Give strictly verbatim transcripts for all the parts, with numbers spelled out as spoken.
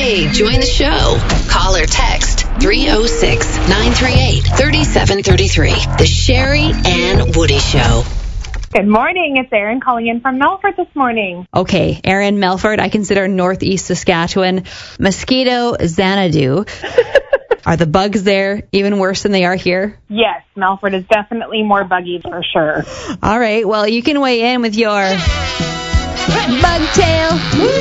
Hey, join the show. Call or text three oh six, nine three eight, three seven three three. The Sherry and Woody Show. Good morning. It's Erin calling in from Melfort this morning. Okay, Erin, Melfort, I consider northeast Saskatchewan. Mosquito Xanadu. Are the bugs there even worse than they are here? Yes, Melfort is definitely more buggy for sure. All right, well, you can weigh in with your bug tail.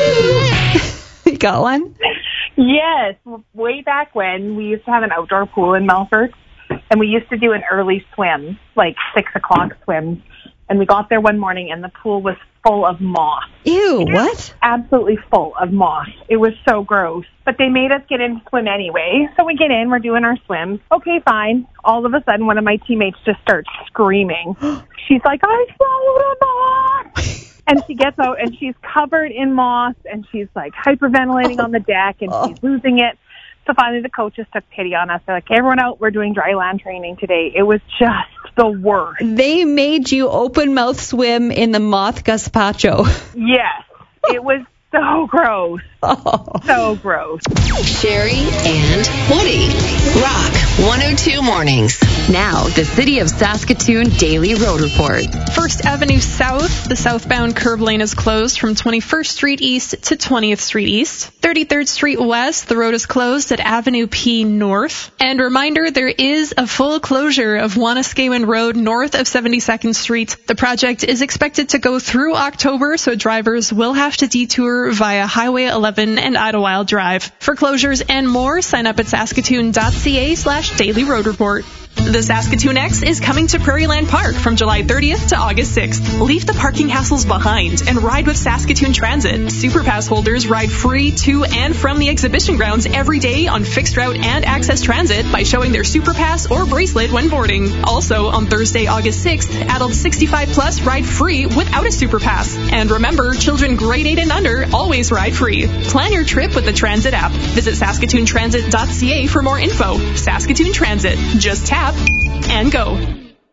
You got one? Yes, way back when, we used to have an outdoor pool in Melfort, and we used to do an early swim, like six o'clock swim. And we got there one morning, and the pool was full of moss. Ew, what? Absolutely full of moss. It was so gross. But they made us get in to swim anyway. So we get in, we're doing our swim. Okay, fine. All of a sudden, one of my teammates just starts screaming. She's like, I swallowed a moss! And she gets out, and she's covered in moss, and she's like hyperventilating on the deck, and she's losing it. So finally, the coaches took pity on us. They're like, everyone out, we're doing dry land training today. It was just the worst. They made you open mouth swim in the moth gazpacho. Yes. It was so gross. Oh. So gross. Sherry and Woody. Rock one oh two Mornings. Now, the City of Saskatoon Daily Road Report. First Avenue South, the southbound curb lane is closed from twenty-first Street East to twentieth Street East. thirty-third Street West, the road is closed at Avenue P North. And reminder, there is a full closure of Wanuskewin Road north of seventy-second Street. The project is expected to go through October, so drivers will have to detour via Highway eleven and Idlewild Drive. For closures and more, sign up at saskatoon.ca slash daily road report. The Saskatoon X is coming to Prairieland Park from July thirtieth to August sixth. Leave the parking hassles behind and ride with Saskatoon Transit. Superpass holders ride free to and from the exhibition grounds every day on fixed route and access transit by showing their Superpass or bracelet when boarding. Also, on Thursday, August sixth, adults sixty-five plus ride free without a Superpass. And remember, children grade eight and under always ride free. Plan your trip with the Transit app. Visit saskatoon transit dot c a for more info. Saskatoon Transit. Just tap and go.